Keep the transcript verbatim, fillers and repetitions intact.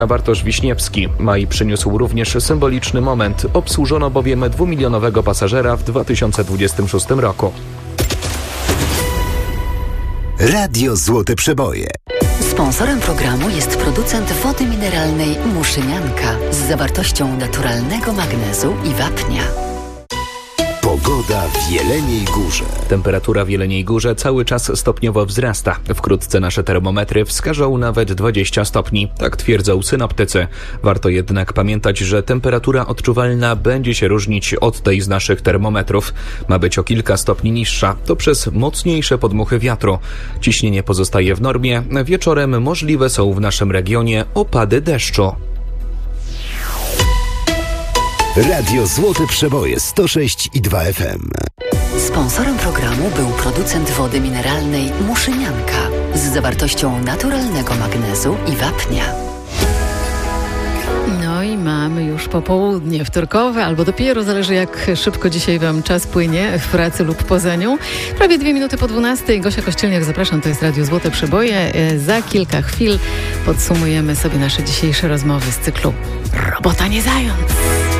Bartosz Wiśniewski. Maj przyniósł również symboliczny moment. Obsłużono bowiem dwumilionowego pasażera w dwa tysiące dwudziestym szóstym roku. Radio Złote Przeboje. Sponsorem programu jest producent wody mineralnej Muszynianka z zawartością naturalnego magnezu i wapnia. Pogoda w Jeleniej Górze. Temperatura w Jeleniej Górze cały czas stopniowo wzrasta. Wkrótce nasze termometry wskażą nawet dwadzieścia stopni. Tak twierdzą synoptycy. Warto jednak pamiętać, że temperatura odczuwalna będzie się różnić od tej z naszych termometrów. Ma być o kilka stopni niższa. To przez mocniejsze podmuchy wiatru. Ciśnienie pozostaje w normie. Wieczorem możliwe są w naszym regionie opady deszczu. Radio Złote Przeboje sto sześć i dwa F M. Sponsorem programu był producent wody mineralnej Muszynianka z zawartością naturalnego magnezu i wapnia. No i mamy już popołudnie wtorkowe, albo dopiero, zależy jak szybko dzisiaj Wam czas płynie w pracy lub poza nią. Prawie dwie minuty po dwunastej. Gosia Kościelniak, zapraszam, to jest Radio Złote Przeboje. Za kilka chwil podsumujemy sobie nasze dzisiejsze rozmowy z cyklu Robota nie zając.